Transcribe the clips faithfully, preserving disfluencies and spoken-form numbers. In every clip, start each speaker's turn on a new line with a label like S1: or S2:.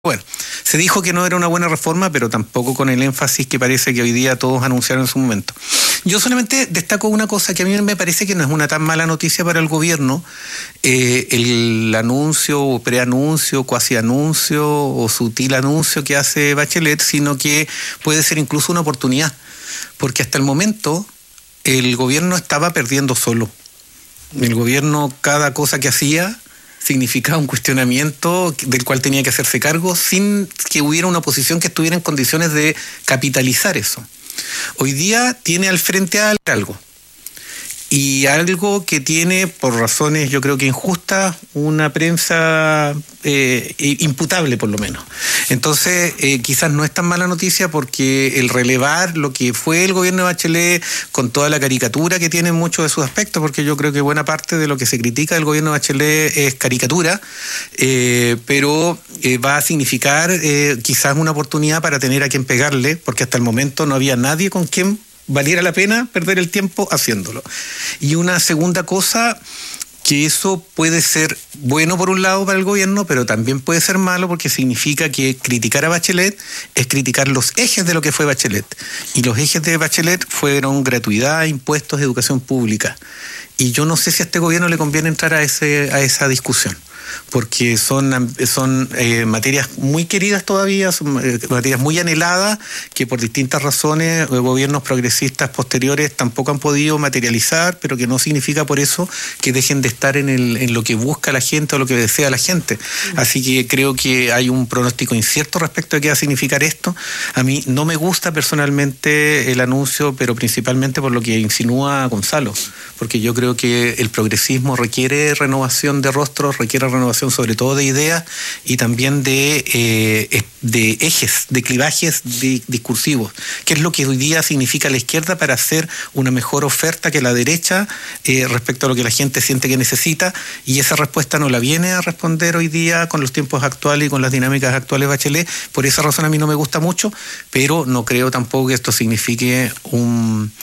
S1: Bueno, se dijo que no era una buena reforma, pero tampoco con el énfasis que parece que hoy día todos anunciaron en su momento. Yo solamente destaco una cosa que a mí me parece que no es una tan mala noticia para el gobierno, eh, el anuncio o preanuncio, cuasi anuncio o sutil anuncio que hace Bachelet, sino que puede ser incluso una oportunidad, porque hasta el momento el gobierno estaba perdiendo solo. El gobierno, cada cosa que hacía significaba un cuestionamiento del cual tenía que hacerse cargo sin que hubiera una oposición que estuviera en condiciones de capitalizar eso. Hoy día tiene al frente algo, y algo que tiene, por razones yo creo que injustas, una prensa eh, imputable por lo menos. Entonces eh, quizás no es tan mala noticia, porque el relevar lo que fue el gobierno de Bachelet, con toda la caricatura que tiene en muchos de sus aspectos, porque yo creo que buena parte de lo que se critica del gobierno de Bachelet es caricatura, eh, pero eh, va a significar eh, quizás una oportunidad para tener a quien pegarle, porque hasta el momento no había nadie con quien valiera la pena perder el tiempo haciéndolo. Y una segunda cosa, que eso puede ser bueno por un lado para el gobierno, pero también puede ser malo, porque significa que criticar a Bachelet es criticar los ejes de lo que fue Bachelet. Y los ejes de Bachelet fueron gratuidad, impuestos, educación pública. Y yo no sé si a este gobierno le conviene entrar a, ese, a esa discusión, porque son, son eh, materias muy queridas todavía, son eh, materias muy anheladas, que por distintas razones eh, gobiernos progresistas posteriores tampoco han podido materializar, pero que no significa por eso que dejen de estar en, el, en lo que busca la gente o lo que desea la gente. Así que creo que hay un pronóstico incierto respecto de qué va a significar esto. A mí no me gusta personalmente el anuncio, pero principalmente por lo que insinúa Gonzalo, porque yo creo que el progresismo requiere renovación de rostros, requiere renovación sobre todo de ideas y también de, eh, de ejes, de clivajes de, discursivos, que es lo que hoy día significa la izquierda para hacer una mejor oferta que la derecha eh, respecto a lo que la gente siente que necesita, y esa respuesta no la viene a responder hoy día con los tiempos actuales y con las dinámicas actuales Bachelet. Por esa razón a mí no me gusta mucho, pero no creo tampoco que esto signifique un,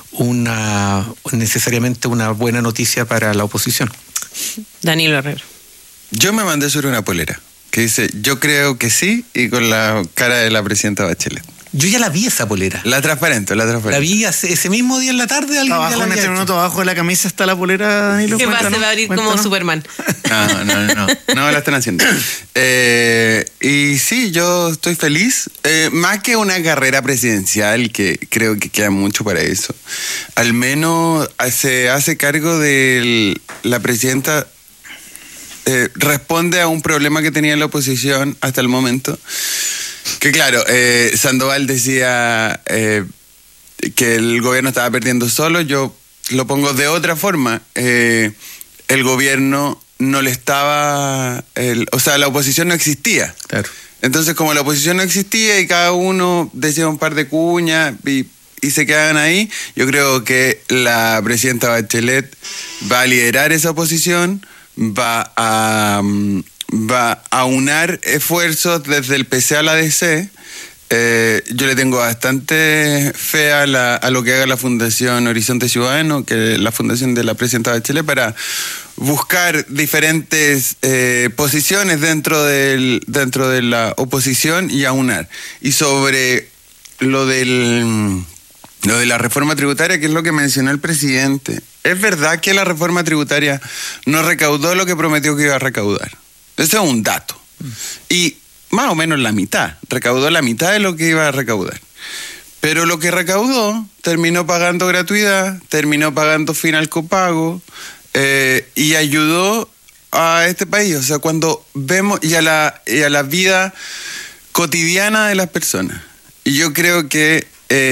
S1: una necesariamente una buena noticia para la oposición.
S2: Danilo Herrero.
S3: Yo me mandé sobre una polera que dice yo creo que sí, y con la cara de la presidenta Bachelet.
S1: Yo ya la vi esa polera.
S3: La transparente, la transparente.
S1: La vi ese, ese mismo día en la tarde. Alguien
S4: abajo,
S1: ya la
S4: en
S1: había
S4: este
S1: hecho.
S4: minuto, abajo de la camisa está la polera, Danilo.
S2: ¿Qué va? Se va a abrir como Superman.
S3: No, no, no, no la están haciendo. Eh, y sí, yo estoy feliz. Eh, más que una carrera presidencial, que creo que queda mucho para eso, al menos se hace cargo de la presidenta. Eh, responde a un problema que tenía la oposición hasta el momento. Que claro, eh, Sandoval decía eh, que el gobierno estaba perdiendo solo. Yo lo pongo de otra forma. Eh, el gobierno no le estaba... El, o sea, la oposición no existía.
S1: Claro.
S3: Entonces, como la oposición no existía y cada uno decía un par de cuñas y, y se quedaban ahí, yo creo que la presidenta Bachelet va a liderar esa oposición, va a... Um, va a unar esfuerzos desde el P C a la D C. Eh, yo le tengo bastante fe a, la, a lo que haga la Fundación Horizonte Ciudadano, que es la fundación de la presidenta Bachelet, para buscar diferentes eh, posiciones dentro, del, dentro de la oposición y aunar. Y sobre lo del... Lo de la reforma tributaria, que es lo que mencionó el presidente. ¿Es verdad que la reforma tributaria no recaudó lo que prometió que iba a recaudar? Ese es un dato. Y más o menos la mitad. Recaudó la mitad de lo que iba a recaudar. Pero lo que recaudó terminó pagando gratuidad, terminó pagando final copago eh, y ayudó a este país. O sea, cuando vemos y a la, y a la vida cotidiana de las personas. Y yo creo que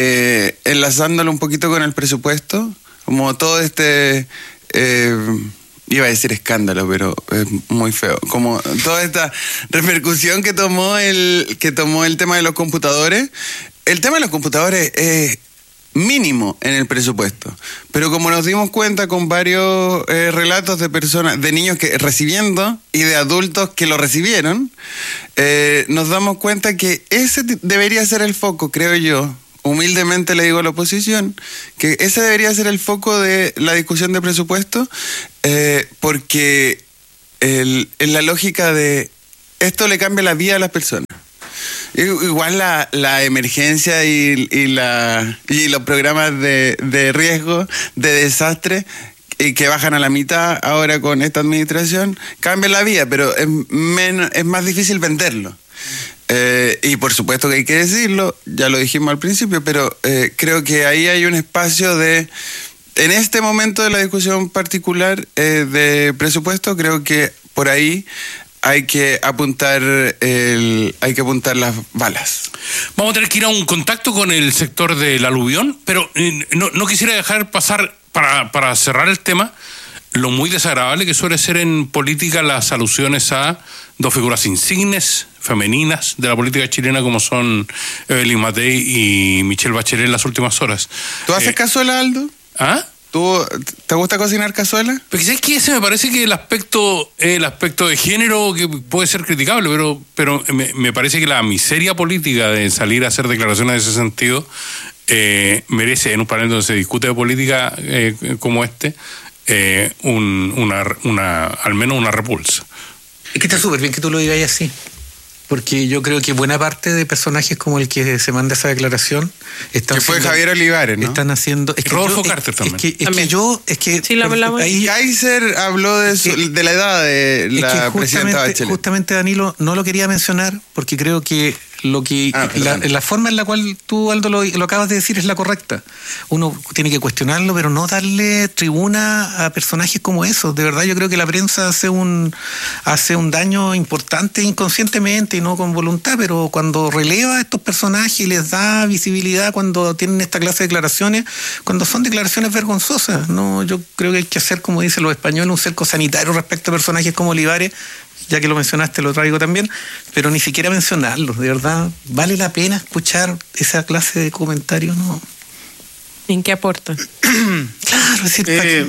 S3: eh, enlazándolo un poquito con el presupuesto, como todo este... Eh, iba a decir escándalo, pero es muy feo. Como toda esta repercusión que tomó el que tomó el tema de los computadores. El tema de los computadores es mínimo en el presupuesto. Pero como nos dimos cuenta con varios eh, relatos de personas, de niños que recibiendo y de adultos que lo recibieron, eh, nos damos cuenta que ese debería ser el foco, creo yo. Humildemente le digo a la oposición que ese debería ser el foco de la discusión de presupuesto, eh, porque el, en la lógica de esto le cambia la vida a las personas. Igual la, la emergencia y, y, la, y los programas de, de riesgo, de desastre, y que bajan a la mitad ahora con esta administración, cambian la vida, pero es, menos, es más difícil venderlo. Eh, y por supuesto que hay que decirlo, ya lo dijimos al principio, pero eh, creo que ahí hay un espacio de... En este momento de la discusión particular eh, de presupuesto, creo que por ahí hay que apuntar el, hay que apuntar las balas.
S5: Vamos a tener que ir a un contacto con el sector del aluvión, pero eh, no, no quisiera dejar pasar, para, para cerrar el tema, lo muy desagradable que suele ser en política las alusiones a dos figuras insignes femeninas de la política chilena como son Evelyn Matei y Michelle Bachelet en las últimas horas.
S3: ¿Tú haces eh, cazuela, Aldo?
S5: ¿Ah?
S3: ¿Tú, ¿Te gusta cocinar cazuela?
S5: Porque sabes que ese me parece que el aspecto el aspecto de género que puede ser criticable, pero pero me, me parece que la miseria política de salir a hacer declaraciones de ese sentido eh, merece, en un panel donde se discute de política eh, como este, eh, un, una, una al menos una repulsa.
S1: Es que está súper bien que tú lo digas así. Porque yo creo que buena parte de personajes como el que se manda esa declaración están
S3: que fue
S1: haciendo,
S3: Javier Olivares, ¿no?
S1: Están haciendo. Es que
S5: Rodolfo
S1: yo,
S5: Carter
S1: es,
S5: también.
S1: Es que, es
S2: también.
S1: que yo, es que
S2: sí, la, la,
S3: ahí, Kaiser habló de, su,
S1: que,
S3: de la edad de la presidenta Bachelet.
S1: Justamente, Danilo, no lo quería mencionar porque creo que lo que
S3: ah,
S1: la, la forma en la cual tú, Aldo, lo, lo acabas de decir es la correcta. Uno tiene que cuestionarlo, pero no darle tribuna a personajes como esos. De verdad, yo creo que la prensa hace un hace un daño importante inconscientemente y no con voluntad, pero cuando releva a estos personajes y les da visibilidad cuando tienen esta clase de declaraciones, cuando son declaraciones vergonzosas, no, yo creo que hay que hacer, como dicen los españoles, un cerco sanitario respecto a personajes como Olivares. Ya que lo mencionaste, lo traigo también, pero ni siquiera mencionarlo, de verdad, ¿vale la pena escuchar esa clase de comentarios? No.
S2: ¿En qué aporta?
S1: Claro, es decir,
S4: eh,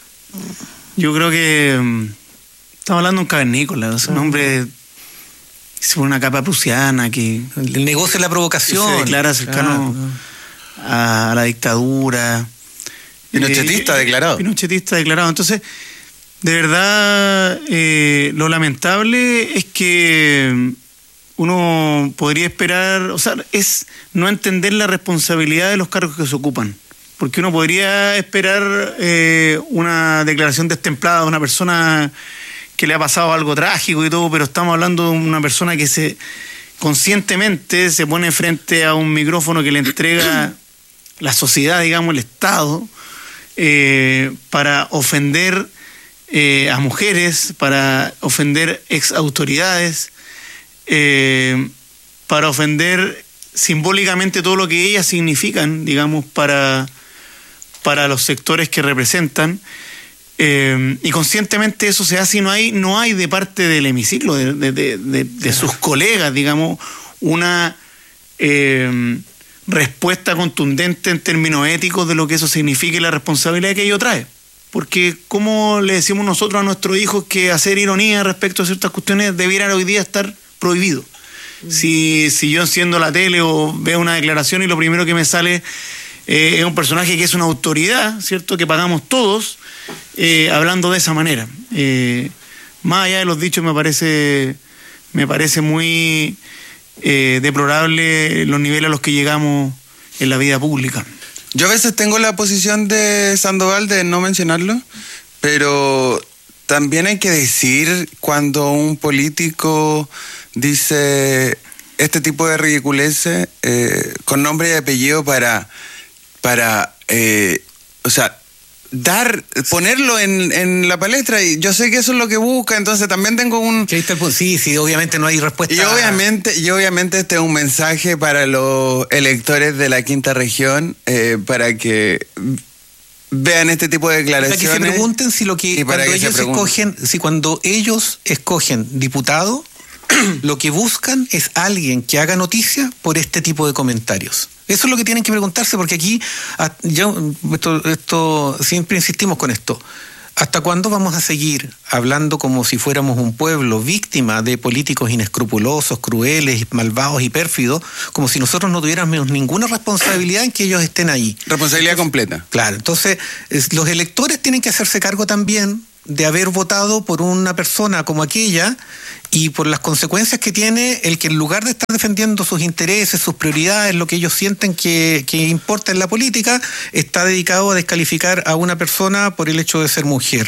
S4: yo creo que um, estamos hablando de un cavernícola, es un hombre hizo una capa prusiana que
S1: el negocio de la provocación,
S4: se declara cercano claro. a, a la dictadura,
S3: pinochetista eh, declarado,
S4: pinochetista declarado, entonces de verdad, eh, lo lamentable es que uno podría esperar, o sea, es no entender la responsabilidad de los cargos que se ocupan. Porque uno podría esperar eh, una declaración destemplada de una persona que le ha pasado algo trágico y todo, pero estamos hablando de una persona que se conscientemente se pone frente a un micrófono que le entrega la sociedad, digamos, el Estado, eh, para ofender Eh, a mujeres, para ofender ex autoridades, eh, para ofender simbólicamente todo lo que ellas significan, digamos, para, para los sectores que representan, eh, y conscientemente eso se hace y no hay, no hay de parte del hemiciclo, de, de, de, de, de sus colegas, digamos, una eh, respuesta contundente en términos éticos de lo que eso significa y la responsabilidad que ello trae. Porque ¿cómo le decimos nosotros a nuestros hijos que hacer ironía respecto a ciertas cuestiones debiera hoy día estar prohibido? Mm. Si, si yo enciendo la tele o veo una declaración y lo primero que me sale eh, es un personaje que es una autoridad, ¿cierto?, que pagamos todos, eh, hablando de esa manera. Eh, más allá de los dichos, me parece, me parece muy eh, deplorable los niveles a los que llegamos en la vida pública.
S3: Yo a veces tengo la posición de Sandoval de no mencionarlo, pero también hay que decir cuando un político dice este tipo de ridiculeces eh, con nombre y apellido para, para eh, o sea, dar, ponerlo en, en la palestra, y yo sé que eso es lo que busca, entonces también tengo un...
S1: Sí, sí, obviamente no hay respuesta.
S3: Y obviamente, y obviamente este es un mensaje para los electores de la quinta región, eh, para que vean este tipo de declaraciones.
S1: Para que se pregunten si lo que, cuando que ellos escogen, si cuando ellos escogen diputado, lo que buscan es alguien que haga noticia por este tipo de comentarios. Eso es lo que tienen que preguntarse, porque aquí, yo, esto, esto siempre insistimos con esto. ¿Hasta cuándo vamos a seguir hablando como si fuéramos un pueblo víctima de políticos inescrupulosos, crueles, malvados y pérfidos, como si nosotros no tuviéramos ninguna responsabilidad en que ellos estén ahí?
S3: Responsabilidad entonces, completa.
S1: Claro, entonces es, los electores tienen que hacerse cargo también de haber votado por una persona como aquella y por las consecuencias que tiene el que en lugar de estar defendiendo sus intereses, sus prioridades, lo que ellos sienten que, que importa en la política, está dedicado a descalificar a una persona por el hecho de ser mujer.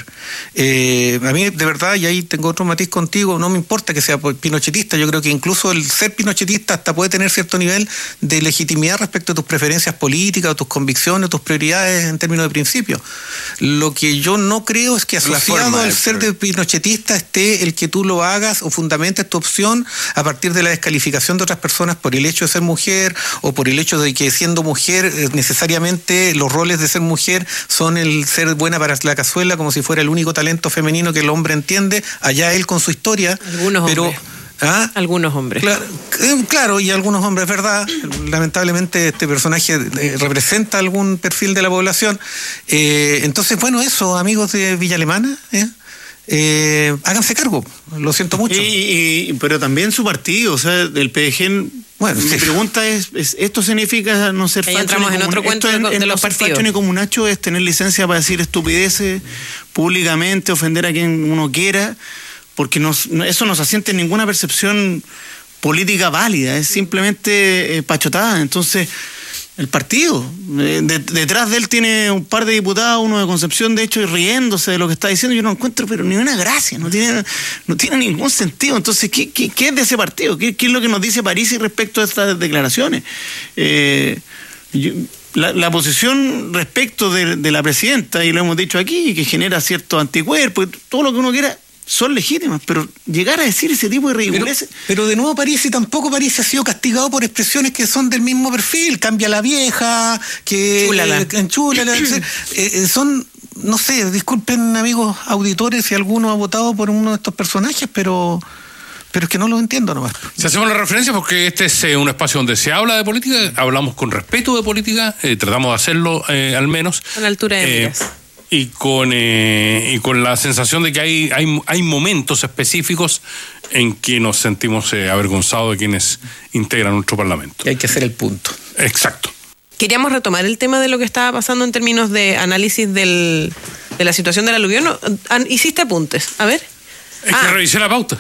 S1: Eh, a mí, de verdad, y ahí tengo otro matiz contigo, no me importa que sea pinochetista, yo creo que incluso el ser pinochetista hasta puede tener cierto nivel de legitimidad respecto a tus preferencias políticas, o tus convicciones, o tus prioridades en términos de principio. Lo que yo no creo es que asociado al ser de pinochetista esté el que tú lo hagas o fundamentes tu opción a partir de la descalificación de otras personas por el hecho de ser mujer o por el hecho de que siendo mujer necesariamente los roles de ser mujer son el ser buena para la cazuela, como si fuera el único talento femenino que el hombre entiende, allá él con su historia.
S2: Algunos
S1: pero
S2: hombres.
S1: ¿Ah?
S2: Algunos hombres.
S1: Claro, eh, claro, y algunos hombres, verdad. Lamentablemente este personaje eh, representa algún perfil de la población. Eh, entonces, bueno, eso, amigos de Villa Alemana, ¿eh? Eh, háganse cargo, lo siento mucho.
S4: Y, y, pero también su partido, o sea, el P D G. Bueno, mi sí. pregunta es, es, ¿esto significa no ser facho?
S2: Entramos en otro cuento de, de, de los partidos.
S4: Facho ni comunacho es tener licencia para decir estupideces públicamente, ofender a quien uno quiera, porque nos, eso no se asiente en ninguna percepción política válida, es simplemente eh, pachotada. Entonces, el partido, eh, de, detrás de él tiene un par de diputados, uno de Concepción, de hecho, y riéndose de lo que está diciendo, yo no encuentro pero ni una gracia, no tiene, no tiene ningún sentido. Entonces, ¿qué, qué, qué es de ese partido? ¿Qué, qué es lo que nos dice Parisi respecto a estas declaraciones? Eh, yo, la, la posición respecto de, de la presidenta, y lo hemos dicho aquí, que genera cierto anticuerpo, todo lo que uno quiera, son legítimas, pero llegar a decir ese tipo de ridiculeces...
S1: Pero, pero de nuevo Parisi, tampoco Parisi ha sido castigado por expresiones que son del mismo perfil, cambia la vieja, que...
S2: Chúlala.
S1: Eh, enchúlala, eh, eh, son, no sé, disculpen amigos auditores si alguno ha votado por uno de estos personajes, pero... Pero es que no lo entiendo nomás.
S5: Si hacemos la referencia, porque este es eh, un espacio donde se habla de política, hablamos con respeto de política, eh, tratamos de hacerlo eh, al menos.
S2: A la altura de
S5: eh,
S2: miras.
S5: Y con, eh, y con la sensación de que hay, hay, hay momentos específicos en que nos sentimos eh, avergonzados de quienes integran nuestro Parlamento.
S1: Y hay que hacer el punto.
S5: Exacto.
S2: Queríamos retomar el tema de lo que estaba pasando en términos de análisis del, de la situación del aluvión. Hiciste apuntes, a ver.
S5: Es ah. que revisé la pauta.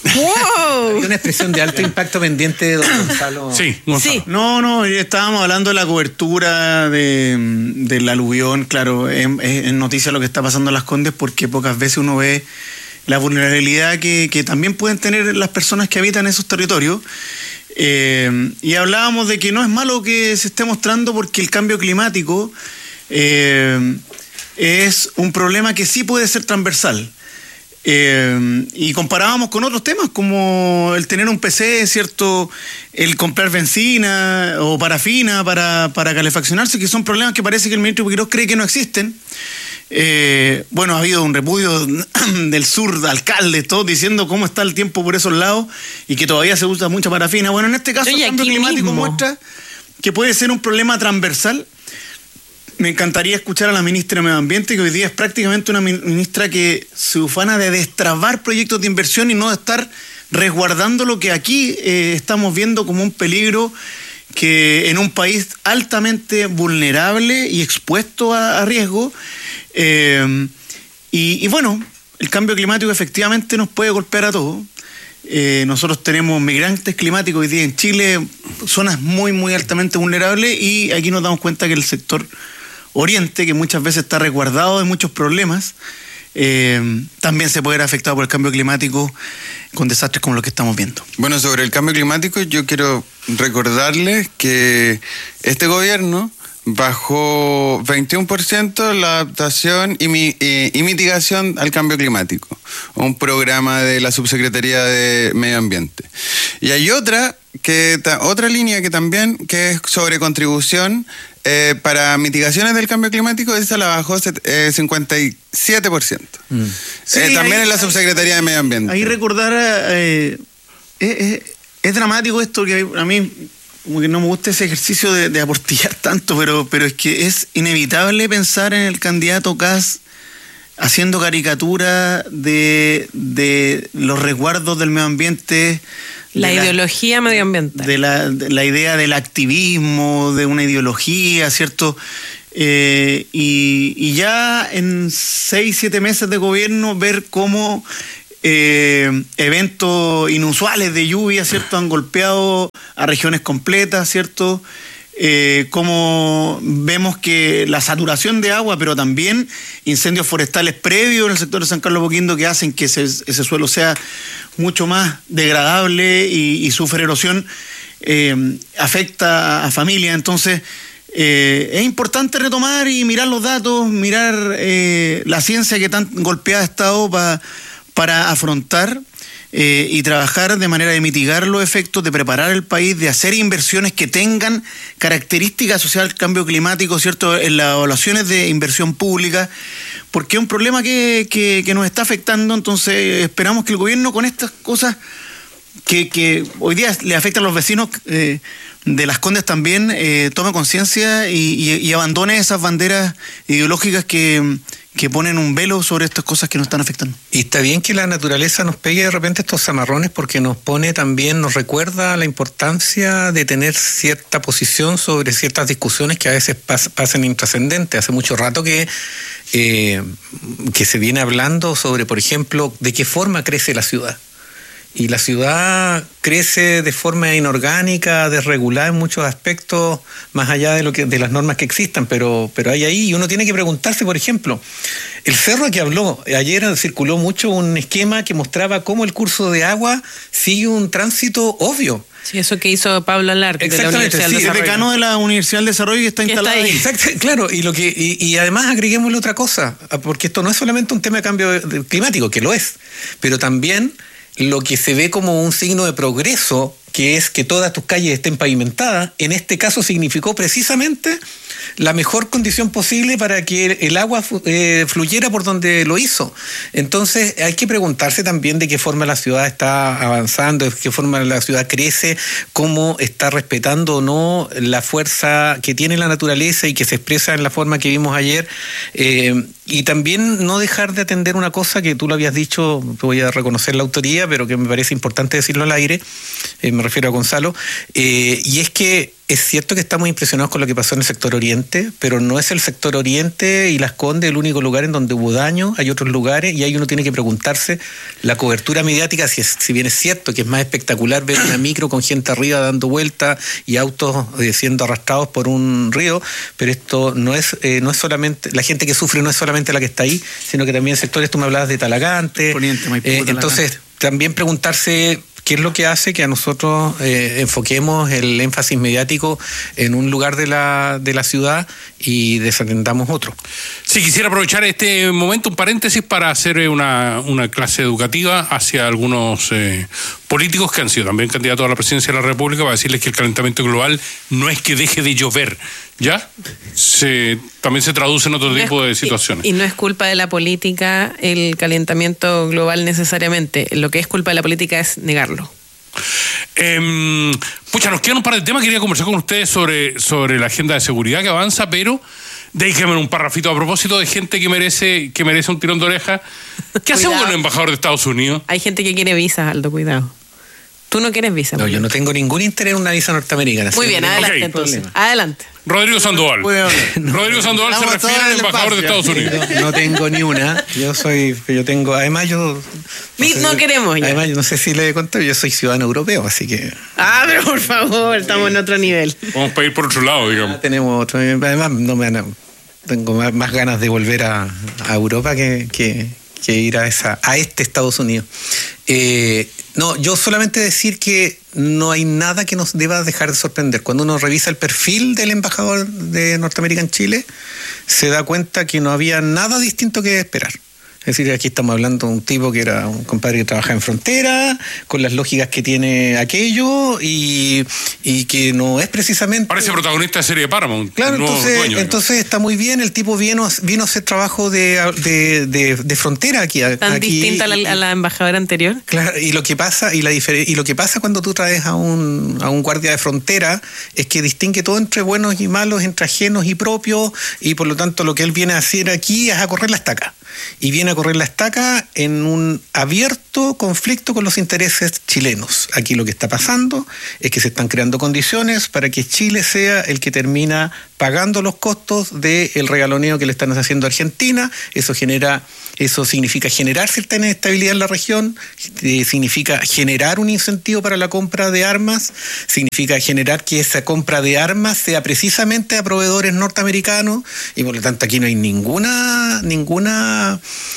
S2: ¡Wow!
S1: Hay una expresión de alto impacto pendiente de don Gonzalo.
S5: Sí, Gonzalo.
S2: Sí.
S4: No, no, estábamos hablando de la cobertura de, del aluvión. Claro, es, es noticia lo que está pasando en Las Condes, porque pocas veces uno ve la vulnerabilidad que, que también pueden tener las personas que habitan esos territorios. Eh, y hablábamos de que no es malo que se esté mostrando, porque el cambio climático eh, es un problema que sí puede ser transversal. Eh, y comparábamos con otros temas como el tener un P C, ¿cierto? El comprar benzina o parafina para, para calefaccionarse, que son problemas que parece que el ministro Puigdemont cree que no existen. Eh, bueno, ha habido un repudio del sur, de alcaldes, todos diciendo cómo está el tiempo por esos lados y que todavía se usa mucha parafina. Bueno, en este caso
S2: Oye,
S4: el cambio climático
S2: mismo.
S4: muestra que puede ser un problema transversal. Me encantaría escuchar a la ministra de Medio Ambiente, que hoy día es prácticamente una ministra que se ufana de destrabar proyectos de inversión y no de estar resguardando lo que aquí eh, estamos viendo como un peligro, que en un país altamente vulnerable y expuesto a, a riesgo. Eh, y, y bueno, el cambio climático efectivamente nos puede golpear a todos. Eh, nosotros tenemos migrantes climáticos hoy día en Chile, zonas muy, muy altamente vulnerables, y aquí nos damos cuenta que el sector Oriente, que muchas veces está resguardado de muchos problemas, eh, también se puede ver afectado por el cambio climático con desastres como los que estamos viendo.
S3: Bueno, sobre el cambio climático, yo quiero recordarles que este gobierno bajó veintiuno por ciento la adaptación y, mi, y, y mitigación al cambio climático, un programa de la Subsecretaría de Medio Ambiente. Y hay otra que otra línea que también, que es sobre contribución eh, para mitigaciones del cambio climático, esa la bajó eh, cincuenta y siete por ciento. Mm.
S4: Sí,
S3: eh, también
S4: ahí,
S3: en la Subsecretaría de Medio Ambiente.
S4: Ahí recordar, eh, es, es, es dramático esto, que a mí como que no me gusta ese ejercicio de, de aportillar tanto, pero, pero es que es inevitable pensar en el candidato Kast haciendo caricatura de, de los resguardos del medio ambiente.
S2: La ideología la, medioambiental.
S4: De la, de la idea del activismo, de una ideología, ¿cierto? Eh, y, y ya en seis, siete meses de gobierno, ver cómo eh, eventos inusuales de lluvia, ¿cierto? Han golpeado a regiones completas, ¿cierto? Eh, como vemos que la saturación de agua, pero también incendios forestales previos en el sector de San Carlos Apoquindo que hacen que ese, ese suelo sea mucho más degradable y, y sufre erosión, eh, afecta a, a familias. Entonces, eh, es importante retomar y mirar los datos, mirar eh, la ciencia que tan golpeada ha estado pa, para afrontar Eh, y trabajar de manera de mitigar los efectos, de preparar el país, de hacer inversiones que tengan características asociadas al cambio climático, ¿cierto? En las evaluaciones de inversión pública, porque es un problema que, que, que nos está afectando. Entonces esperamos que el gobierno con estas cosas que, que hoy día le afectan a los vecinos eh, de Las Condes también, eh, tome conciencia y, y, y abandone esas banderas ideológicas que... que ponen un velo sobre estas cosas que nos están afectando.
S1: Y está bien que la naturaleza nos pegue de repente estos zamarrones porque nos pone también, nos recuerda la importancia de tener cierta posición sobre ciertas discusiones que a veces pas, pasan intrascendentes. Hace mucho rato que, eh, que se viene hablando sobre, por ejemplo, de qué forma crece la ciudad. Y la ciudad crece de forma inorgánica, desregulada en muchos aspectos, más allá de lo que de las normas que existan, pero, pero hay ahí, y uno tiene que preguntarse, por ejemplo, el cerro que habló, ayer circuló mucho un esquema que mostraba cómo el curso de agua sigue un tránsito obvio.
S2: Sí, eso que hizo Pablo Alarque de la Universidad
S4: sí,
S2: del Desarrollo.
S4: El decano de la Universidad del Desarrollo que está
S2: que
S4: instalado
S2: está ahí.
S4: ahí.
S1: Exacto, claro, y lo que y, y además agreguémosle otra cosa, porque esto no es solamente un tema de cambio climático, que lo es, pero también lo que se ve como un signo de progreso, que es que todas tus calles estén pavimentadas, en este caso significó precisamente la mejor condición posible para que el agua eh, fluyera por donde lo hizo. Entonces hay que preguntarse también de qué forma la ciudad está avanzando, de qué forma la ciudad crece, cómo está respetando o no la fuerza que tiene la naturaleza y que se expresa en la forma que vimos ayer. Eh, y también no dejar de atender una cosa que tú lo habías dicho, voy a reconocer la autoría, pero que me parece importante decirlo al aire, eh, me refiero a Gonzalo, eh, y es que es cierto que estamos impresionados con lo que pasó en el sector oriente, pero no es el sector oriente y Las Condes el único lugar en donde hubo daño, hay otros lugares y ahí uno tiene que preguntarse la cobertura mediática, si, es, si bien es cierto que es más espectacular ver una micro con gente arriba dando vueltas y autos eh, siendo arrastrados por un río, pero esto no es, eh, no es solamente, la gente que sufre no es solamente la que está ahí, sino que también sectores, tú me hablabas de Talagante,
S4: Poniente, Maipú,
S1: eh,
S4: Talagante.
S1: Entonces también preguntarse qué es lo que hace que a nosotros eh, enfoquemos el énfasis mediático en un lugar de la, de la ciudad y desatendamos otro.
S5: Sí, quisiera aprovechar este momento, un paréntesis, para hacer una, una clase educativa hacia algunos eh, políticos que han sido también candidatos a la presidencia de la República, para decirles que el calentamiento global no es que deje de llover, ¿ya? Se, también se traduce en otro
S2: No
S5: tipo
S2: es-
S5: de situaciones.
S2: Y, y no es culpa de la política el calentamiento global necesariamente. Lo que es culpa de la política es negarlo.
S5: Eh, pucha, nos quedan un par de temas. Quería conversar con ustedes sobre, sobre la agenda de seguridad que avanza, pero déjenme un parrafito a propósito de gente que merece, que merece un tirón de oreja. ¿Qué hacemos
S2: Cuidado.
S5: con el embajador de Estados Unidos?
S2: Hay gente que quiere visas, Aldo, cuidado. Tú no quieres visa.
S1: No,
S2: Pablo.
S1: yo no tengo ningún interés en una visa norteamericana.
S2: Muy
S1: así
S2: bien,
S1: que no tengo
S2: adelante
S5: Ok.
S2: entonces. Adelante.
S5: Rodrigo Sandoval.
S4: Bueno,
S5: Rodrigo Sandoval se
S4: Vamos
S5: refiere
S4: todos
S5: al
S4: al
S5: embajador de
S4: espacio.
S5: Estados Unidos.
S1: No, no tengo ni una. Yo soy, yo tengo, además yo...
S2: Ni- no queremos ya.
S1: Además yo no sé si le he contado, yo soy ciudadano europeo, así que
S2: Ah, pero por favor, estamos en otro nivel.
S5: Vamos a ir por otro lado, digamos.
S1: tenemos otro. Además no me han- tengo más, más ganas de volver a, a Europa que, que, que ir a esa a este Estados Unidos. Eh, no, yo solamente decir que no hay nada que nos deba dejar de sorprender. Cuando uno revisa el perfil del embajador de Norteamérica en Chile, se da cuenta que no había nada distinto que esperar. Es decir, aquí estamos hablando de un tipo que era un compadre que trabaja en frontera, con las lógicas que tiene aquello, y, y que no es precisamente...
S5: Parece protagonista de serie de Paramount.
S1: Claro,
S5: el nuevo
S1: entonces,
S5: dueño, digamos.
S1: entonces está muy bien, el tipo vino, vino a hacer trabajo de, de, de, de frontera aquí.
S2: Tan
S1: aquí,
S2: distinta a la, a la embajadora anterior.
S1: Claro, y lo que pasa y la difer- y lo que pasa cuando tú traes a un a un guardia de frontera es que distingue todo entre buenos y malos, entre ajenos y propios, y por lo tanto lo que él viene a hacer aquí es a correr la estaca. y viene a correr la estaca en un abierto conflicto con los intereses chilenos. Aquí lo que está pasando es que se están creando condiciones para que Chile sea el que termina pagando los costos del regaloneo que le están haciendo a Argentina. Eso genera, eso significa generar cierta inestabilidad en la región, eh, significa generar un incentivo para la compra de armas, significa generar que esa compra de armas sea precisamente a proveedores norteamericanos, y por lo tanto aquí no hay ninguna ninguna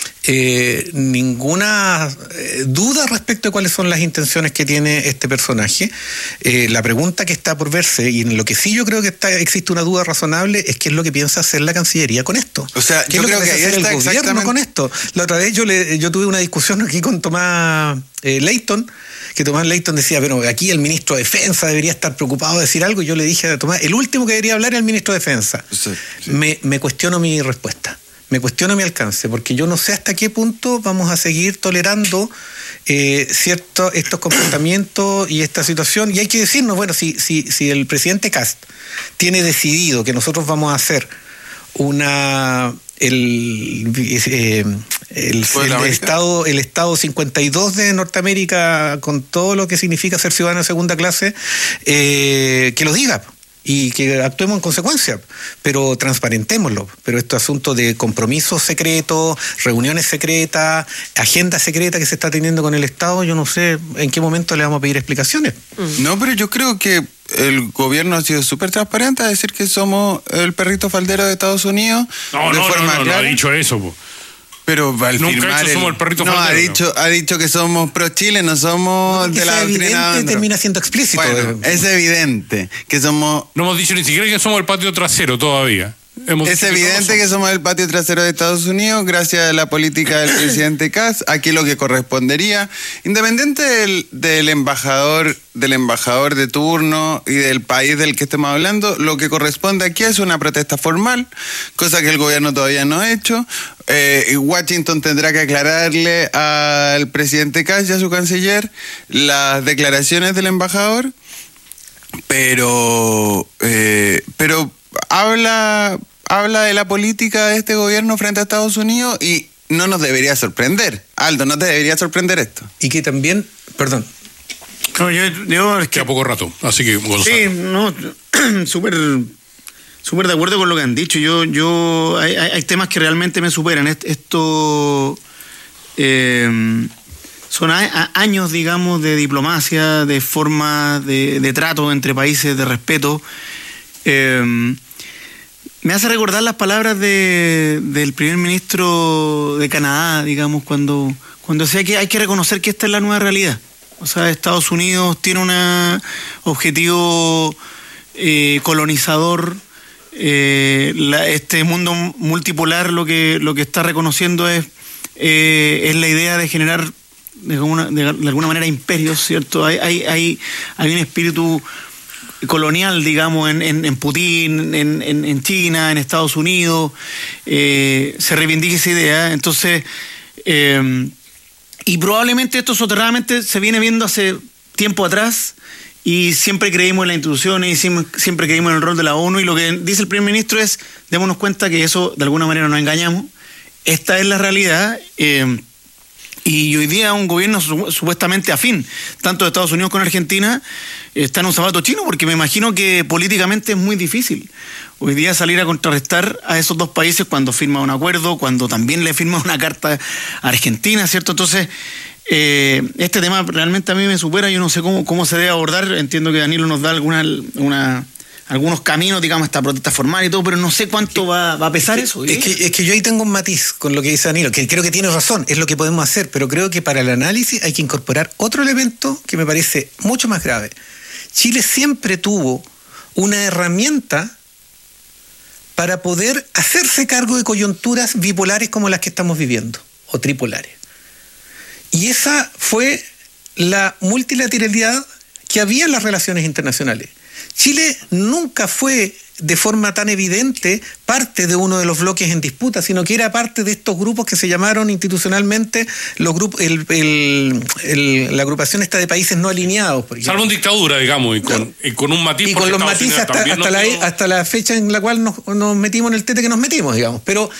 S1: eh, ninguna eh, duda respecto de cuáles son las intenciones que tiene este personaje. Eh, la pregunta que está por verse, y en lo que sí yo creo que está, existe una duda razonable, es qué es lo que piensa hacer la Cancillería con esto.
S3: O sea,
S1: ¿Qué
S3: yo
S1: es lo
S3: creo
S1: que
S3: que
S1: piensa hacer
S3: ahí
S1: el
S3: está
S1: gobierno
S3: exactamente
S1: con esto? La otra vez yo le, yo tuve una discusión aquí con Tomás eh, Leighton, que Tomás Leighton decía, pero aquí el ministro de Defensa debería estar preocupado de decir algo, y yo le dije a Tomás, el último que debería hablar es el ministro de Defensa. Sí, sí. Me, me cuestiono mi respuesta, me cuestiono mi alcance, porque yo no sé hasta qué punto vamos a seguir tolerando eh, cierto, estos comportamientos y esta situación, y hay que decirnos, bueno, si, si, si el presidente Kast tiene decidido que nosotros vamos a hacer una... el, eh, el, el estado el estado cincuenta y dos de Norteamérica, con todo lo que significa ser ciudadano de segunda clase, eh, que lo diga y que actuemos en consecuencia, pero transparentémoslo. Pero este asunto de compromisos secretos, reuniones secretas, agenda secreta que se está teniendo con el Estado, yo no sé en qué momento le vamos a pedir explicaciones.
S3: No, pero yo creo que el gobierno ha sido súper transparente a decir que somos el perrito faldero de Estados Unidos.
S5: No,
S3: de
S5: no,
S3: forma
S5: no, no,
S3: clara.
S5: no ha dicho eso, po.
S3: Pero al
S5: Nunca
S3: firmar
S5: ha dicho
S3: el,
S5: somos el perrito
S3: no,
S5: faldero,
S3: ha dicho,
S5: no.
S3: ha dicho que somos pro Chile, no somos
S1: No,
S3: de la doctrina
S1: evidente, termina siendo explícito.
S3: Bueno, es evidente que somos...
S5: No hemos dicho ni siquiera que somos el patio trasero todavía. Hemos
S3: Es
S5: dicho que
S3: evidente
S5: somos-
S3: que somos el patio trasero de Estados Unidos gracias a la política del presidente Kast. Aquí lo que correspondería, independiente del, del embajador, del embajador de turno y del país del que estemos hablando, lo que corresponde aquí es una protesta formal, cosa que el gobierno todavía no ha hecho. Eh, Washington tendrá que aclararle al presidente Kast y a su canciller las declaraciones del embajador, pero eh, pero habla habla de la política de este gobierno frente a Estados Unidos y no nos debería sorprender. Aldo, no te debería sorprender esto.
S1: Y que también, perdón,
S4: No, yo, yo es que
S5: Queda poco rato, así que Gonzalo.
S4: sí, no, súper súper de acuerdo con lo que han dicho. Yo, yo, hay, hay hay temas que realmente me superan. Est- Esto eh, son a- a- años, digamos, de diplomacia, de forma de, de trato entre países, de respeto. Eh, me hace recordar las palabras de, del primer ministro de Canadá, digamos, cuando, cuando decía que hay que reconocer que esta es la nueva realidad. O sea, Estados Unidos tiene un objetivo eh, colonizador. Eh, la, este mundo multipolar lo que, lo que está reconociendo es, eh, es la idea de generar de alguna, de, de alguna manera imperios, ¿cierto? Hay, hay, hay, hay un espíritu colonial, digamos, en, en, en Putin, en, en, en China, en Estados Unidos. Eh, se reivindica esa idea. Entonces, eh, y probablemente esto soterradamente se viene viendo hace tiempo atrás, y siempre creímos en las instituciones y siempre, siempre creímos en el rol de la ONU, y lo que dice el primer ministro es, démonos cuenta que eso de alguna manera nos engañamos, esta es la realidad, eh, y hoy día un gobierno su, supuestamente afín, tanto de Estados Unidos como Argentina, está en un zapato chino, porque me imagino que políticamente es muy difícil hoy día salir a contrarrestar a esos dos países cuando firma un acuerdo, cuando también le firma una carta a Argentina, ¿cierto? Entonces, eh, este tema realmente a mí me supera, yo no sé cómo, cómo se debe abordar. Entiendo que Danilo nos da alguna, una, algunos caminos, digamos, esta protesta formal y todo, pero no sé cuánto va, va a pesar
S1: es
S4: eso.
S1: que, es, que, es que yo ahí tengo un matiz con lo que dice Danilo, que creo que tiene razón, es lo que podemos hacer, pero creo que para el análisis hay que incorporar otro elemento que me parece mucho más grave. Chile siempre tuvo una herramienta para poder hacerse cargo de coyunturas bipolares como las que estamos viviendo, o tripolares. Y esa fue la multilateralidad que había en las relaciones internacionales. Chile nunca fue de forma tan evidente parte de uno de los bloques en disputa, sino que era parte de estos grupos que se llamaron institucionalmente los grupos, el, el, el, la agrupación esta de países no alineados, por ejemplo.
S5: Salvo en dictadura, digamos, y con, y con un matiz.
S1: Y con los matices hasta, hasta, la, hasta la fecha en la cual nos, nos metimos en el tete que nos metimos, digamos. Pero,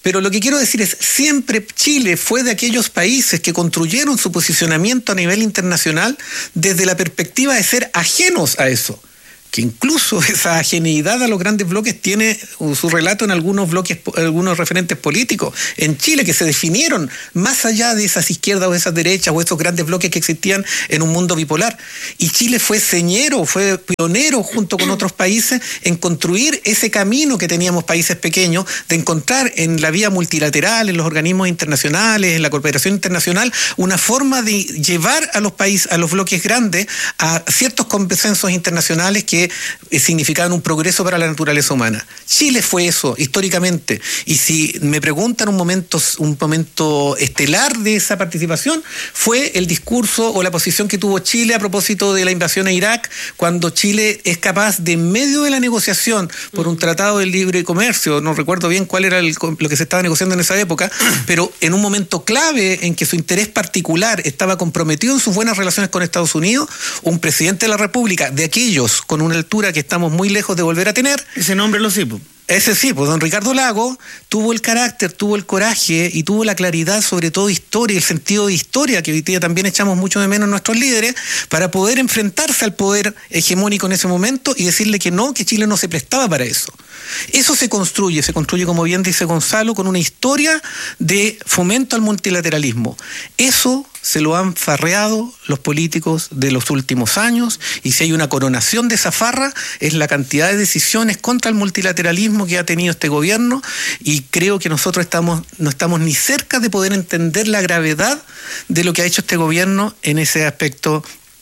S1: Pero lo que quiero decir es, siempre Chile fue de aquellos países que construyeron su posicionamiento a nivel internacional desde la perspectiva de ser ajenos a eso. Que incluso esa ajeneidad a los grandes bloques tiene su relato en algunos bloques, algunos referentes políticos en Chile que se definieron más allá de esas izquierdas o de esas derechas o esos grandes bloques que existían en un mundo bipolar. Y Chile fue señero, fue pionero junto con otros países en construir ese camino que teníamos países pequeños, de encontrar en la vía multilateral, en los organismos internacionales, en la cooperación internacional, una forma de llevar a los países, a los bloques grandes, a ciertos consensos internacionales que significaban un progreso para la naturaleza humana. Chile fue eso históricamente, y si me preguntan un momento, un momento estelar de esa participación, fue el discurso o la posición que tuvo Chile a propósito de la invasión a Irak, cuando Chile es capaz de, en medio de la negociación por un tratado de libre comercio, no recuerdo bien cuál era el, lo que se estaba negociando en esa época, pero en un momento clave en que su interés particular estaba comprometido en sus buenas relaciones con Estados Unidos, un presidente de la República, de aquellos con una altura que estamos muy lejos de volver a tener.
S4: Ese nombre lo sé, pues.
S1: Ese sí, pues don Ricardo Lagos tuvo el carácter, tuvo el coraje y tuvo la claridad, sobre todo historia, el sentido de historia, que hoy día también echamos mucho de menos nuestros líderes, para poder enfrentarse al poder hegemónico en ese momento y decirle que no, que Chile no se prestaba para eso. Eso se construye, se construye, como bien dice Gonzalo, con una historia de fomento al multilateralismo. Eso se lo han farreado los políticos de los últimos años, y si hay una coronación de esa farra es la cantidad de decisiones contra el multilateralismo que ha tenido este gobierno, y creo que nosotros estamos, no estamos ni cerca de poder entender la gravedad de lo que ha hecho este gobierno en ese aspecto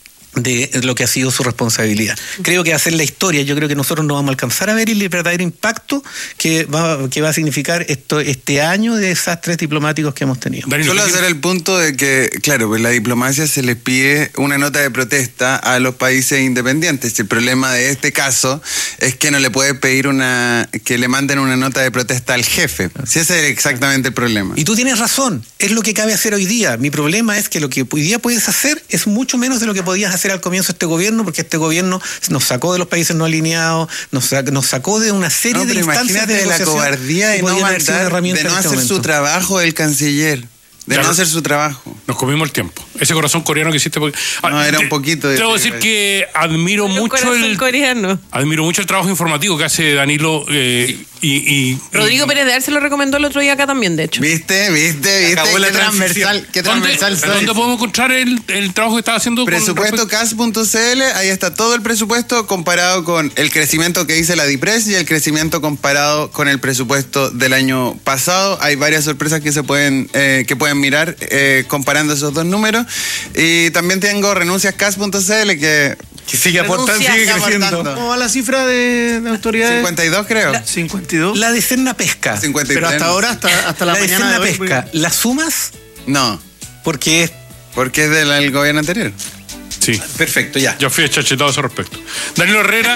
S1: de lo que ha sido su responsabilidad. Creo que va a ser la historia, yo creo que nosotros no vamos a alcanzar a ver el verdadero impacto que va, que va a significar esto, este año de desastres diplomáticos que hemos tenido.
S3: Solo hacer el punto de que, claro, pues la diplomacia se le pide una nota de protesta a los países independientes. El problema de este caso es que no le puede pedir una, que le manden una nota de protesta al jefe. Sí, ese es exactamente el problema.
S1: Y tú tienes razón, es lo que cabe hacer hoy día. Mi problema es que lo que hoy día puedes hacer es mucho menos de lo que podías hacer al comienzo de este gobierno, porque este gobierno nos sacó de los países no alineados, nos, nos sacó de una serie
S3: no,
S1: de instancias de,
S3: de la cobardía de no, mandar, de no hacer su trabajo el canciller. De ya no hacer su trabajo.
S5: Nos comimos el tiempo. Ese corazón coreano que hiciste. Porque,
S3: no, era un poquito de.
S5: Debo decir que admiro
S2: Pero
S5: mucho el.
S2: coreano.
S5: Admiro mucho el trabajo informativo que hace Danilo. Eh, y, y
S2: Rodrigo
S5: y,
S2: Pérez de Ar se lo recomendó el otro día acá también, de hecho.
S3: ¿Viste? ¿Viste? ¿Viste?
S5: Acabó la
S3: qué transversal. Qué transversal
S5: ¿Dónde, ¿Dónde podemos encontrar el, el trabajo que estaba haciendo?
S3: Presupuesto C A S punto C L. Ahí está todo el presupuesto comparado con el crecimiento que dice la DIPRES y el crecimiento comparado con el presupuesto del año pasado. Hay varias sorpresas que se pueden, eh, que pueden mirar. Eh, comparando esos dos números. Y también tengo renuncias C A S punto C L que,
S1: que sigue aportando, sigue creciendo.
S4: ¿Cómo va la cifra de, de autoridades?
S3: cincuenta y dos creo.
S4: La, cincuenta y dos.
S1: La de Serna Pesca.
S3: cincuenta y tres.
S4: Pero hasta ahora, hasta, hasta la,
S1: la
S4: mañana
S1: de Serna
S4: de hoy,
S1: Pesca, ¿la sumas?
S3: No.
S1: Porque es...
S3: Porque es del el gobierno anterior.
S5: Sí.
S1: Perfecto, ya.
S5: Ya fui chachetado a ese respecto. Danilo Herrera,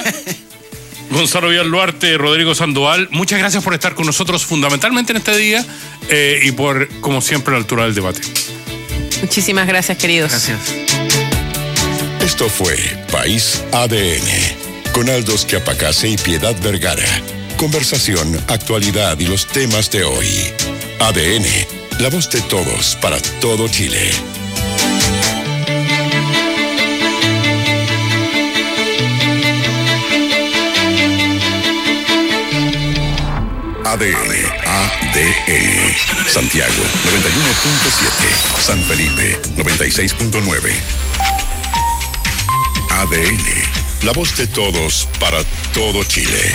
S5: Gonzalo Villalluarte, Rodrigo Sandoval, muchas gracias por estar con nosotros fundamentalmente en este día eh, y por, como siempre, la altura del debate.
S2: Muchísimas gracias, queridos.
S1: Gracias.
S6: Esto fue País A D N, con Aldos Quiapacase y Piedad Vergara. Conversación, actualidad y los temas de hoy. A D N, la voz de todos para todo Chile. A D N, A D N. Santiago, noventa y uno punto siete. San Felipe, noventa y seis punto nueve. A D N, la voz de todos para todo Chile.